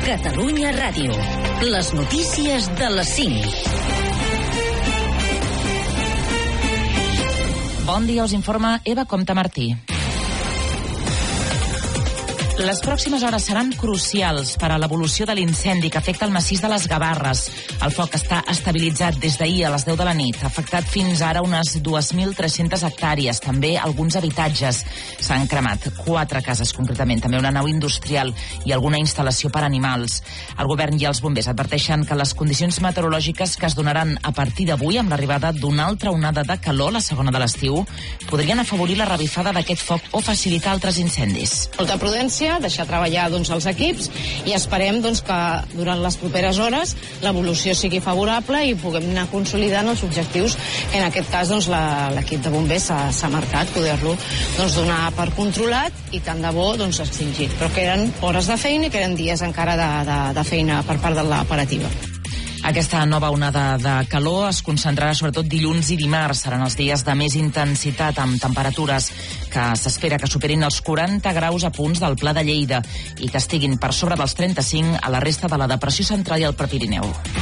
Catalunya Ràdio. Les notícies de les 5. Bon dia, us informa Eva Comte Martí. Les pròximes hores seran crucials per a l'evolució de l'incendi que afecta el massís de les Gavarres. El foc està estabilitzat des d'ahir a les 10 de la nit. Ha afectat fins ara unes 2.300 hectàrees, també alguns habitatges. S'han cremat 4 cases, concretament, també una nau industrial i alguna instal·lació per a animals. El govern i els bombers adverteixen que les condicions meteorològiques que es donaran a partir d'avui, amb l'arribada d'una altra onada de calor, la segona de l'estiu, podrien afavorir la revifada d'aquest foc o facilitar altres incendis. Molta prudència, deixar treballar els equips i esperem que durant les properes hores l'evolució sigui favorable i puguem anar consolidant els objectius que en aquest cas l'equip de bombers s'ha marcat, poder-lo donar per controlat i tant de bo extingir. Però queden hores de feina i queden dies encara de feina per part de l'operativa. Aquesta nova onada de calor es concentrarà sobretot dilluns i dimarts. Seran els dies de més intensitat, amb temperatures que s'espera que superin els 40 graus a punts del Pla de Lleida i que estiguin per sobre dels 35 a la resta de la depressió central i el Prepirineu.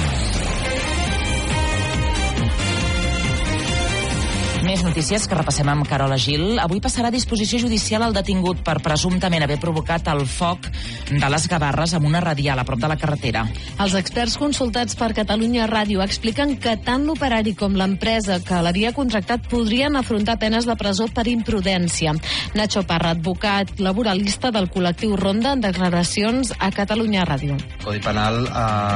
Més notícies que repassem amb Carola Gil. Avui passarà a disposició judicial el detingut per presumptament haver provocat el foc de les Gavarres amb una radial a prop de la carretera. Els experts consultats per Catalunya Ràdio expliquen que tant l'operari com l'empresa que l'havia contractat podrien afrontar penes de presó per imprudència. Nacho Parra, advocat laboralista del col·lectiu Ronda, en declaracions a Catalunya Ràdio. El Codi Penal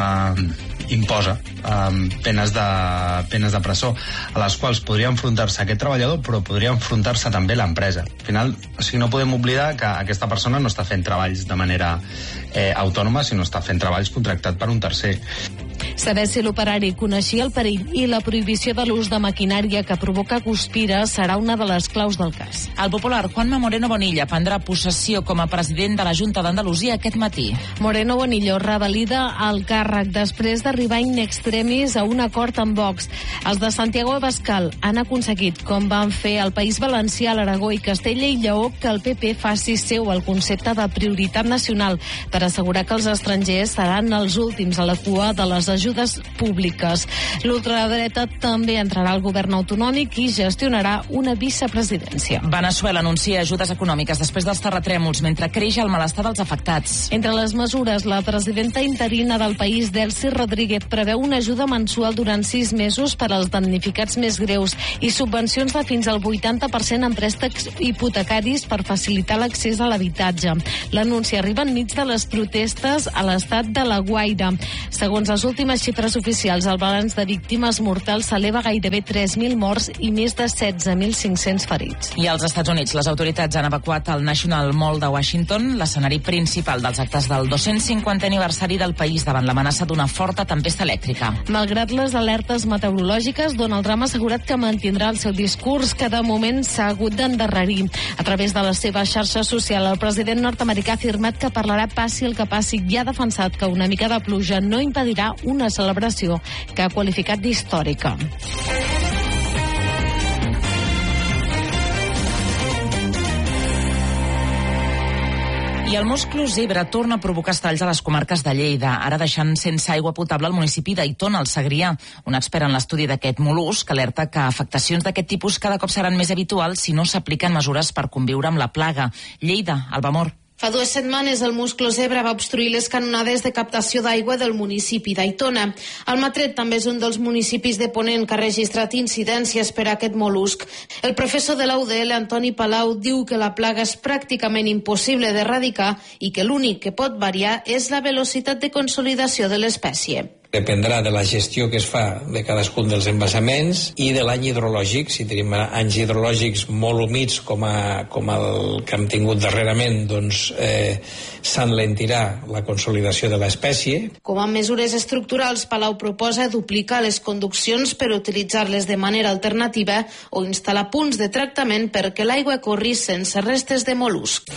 imposa penes de presó, a les quals podria enfrontar-se aquest treballador, però podria enfrontar-se també l'empresa. Al final, no podem oblidar que aquesta persona no està fent treballs de manera autònoma, sinó està fent treballs contractat per un tercer. Saber si l'operari coneixia el perill i la prohibició de l'ús de maquinària que provoca guspira serà una de les claus del cas. El popular Juanma Moreno Bonilla prendrà possessió com a president de la Junta d'Andalusia aquest matí. Moreno Bonillo revalida el càrrec després d'arribar in extremis a un acord amb Vox. Els de Santiago Abascal han aconseguit, com van fer el País Valencià, l'Aragó i Castella i Lleó, que el PP faci seu el concepte de prioritat nacional per assegurar que els estrangers seran els últims a la cua de les ajudes públiques. L'ultradreta també entrarà al govern autonòmic i gestionarà una vicepresidència. Veneçuela anuncia ajudes econòmiques després dels terratrèmols mentre creix el malestar dels afectats. Entre les mesures, la presidenta interina del país, Delcy Rodríguez, preveu una ajuda mensual durant 6 mesos per als damnificats més greus i subvencions de fins al 80% en préstecs hipotecaris per facilitar l'accés a l'habitatge. L'anunci arriba enmig de les protestes a l'estat de La Guaira. Segons les últimes xifres oficials, el balanç de víctimes mortals s'eleva gairebé 3.000 morts i més de 16.500 ferits. I als Estats Units, les autoritats han evacuat el National Mall de Washington, l'escenari principal dels actes del 250è aniversari del país, davant l'amenaça d'una forta tempesta elèctrica. Malgrat les alertes meteorològiques, Donald Trump ha assegurat que mantindrà el seu discurs, que de moment s'ha hagut d'endarrerir. A través de la seva xarxa social, el president nord-americà ha afirmat que parlarà passi el que passi i ha defensat que una mica de pluja no impedirà una celebració que ha qualificat d'històrica. I el musclo zebra torna a provocar estalls a les comarques de Lleida, ara deixant sense aigua potable al municipi d'Aitona, al Segrià. Un expert en l'estudi d'aquest mol·lusc alerta que afectacions d'aquest tipus cada cop seran més habituals si no s'apliquen mesures per conviure amb la plaga. Lleida, Albamor. Fa 2 setmanes el musclo zebra va obstruir les canonades de captació d'aigua del municipi d'Aitona. Almatret també és un dels municipis de Ponent que ha registrat incidències per a aquest mol·lusc. El professor de la UDL, Antoni Palau, diu que la plaga és pràcticament impossible d'erradicar i que l'únic que pot variar és la velocitat de consolidació de l'espècie. Dependrà de la gestió que es fa de cadascun dels embassaments i de l'any hidrològic. Si tenim anys hidrològics molt humits com el que hem tingut darrerament, doncs s'enlentirà la consolidació de l'espècie. Com a mesures estructurals, Palau proposa duplicar les conduccions per utilitzar-les de manera alternativa o instal·lar punts de tractament perquè l'aigua corri sense restes de mol·lusc.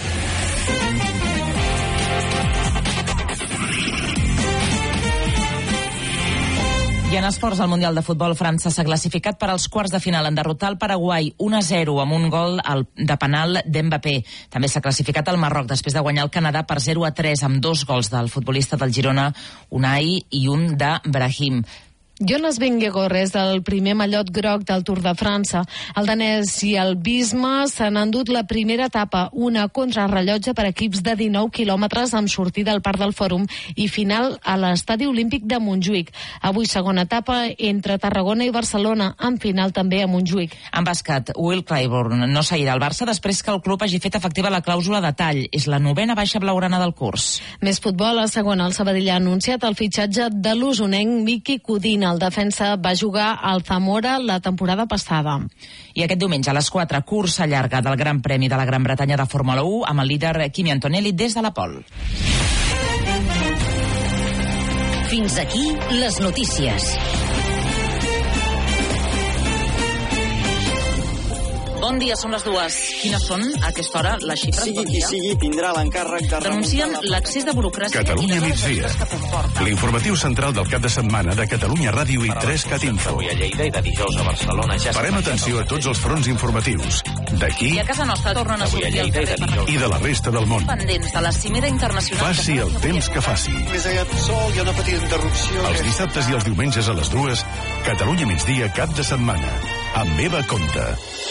I I en esports, al Mundial de Futbol, França s'ha classificat per als quarts de final en derrotar el Paraguai 1-0 amb un gol de penal d'Mbappé. També s'ha classificat el Marroc després de guanyar el Canadà per 0-3 amb 2 gols del futbolista del Girona, Unai, i un de Brahim. Jonas Vingegaard és el primer mallot groc del Tour de França. El danès i el Bisma s'han endut la primera etapa, una contrarrellotge per equips de 19 quilòmetres amb sortida al Parc del Fòrum i final a l'Estadi Olímpic de Montjuïc. Avui segona etapa entre Tarragona i Barcelona, amb final també a Montjuïc. En bàsquet, Will Clyburn no seguirà al Barça després que el club hagi fet efectiva la clàusula de tall. És la 9a baixa blaugrana del curs. Més futbol, a segona, el Sabadell ha anunciat el fitxatge de l'usonenc Miki Codina. El defensa va jugar al Zamora la temporada passada. I aquest diumenge a les 4, cursa llarga del Gran Premi de la Gran Bretanya de Fórmula 1 amb el líder Kimi Antonelli des de la pol. Fins aquí les notícies. Bon dia, són les 2. Quines són a aquesta hora les xifres? Sigui qui sigui, tindrà l'encàrrec de denuncien l'accés de burocràcia. Catalunya migdia. L'informatiu central del cap de setmana de Catalunya Ràdio i 3CAT Info. Avui a Lleida i de dijous a Barcelona ja Parem atenció a tots els fronts informatius. D'aquí I a casa nostra tornen a sortir al carrer per i de la resta del món. pendents de la cimera internacional. Faci el temps que faci. Més aviat sol, hi ha una petita interrupció. Els dissabtes i els diumenges a les 2, Catalunya migdia cap de setmana. Amb Eva Conte.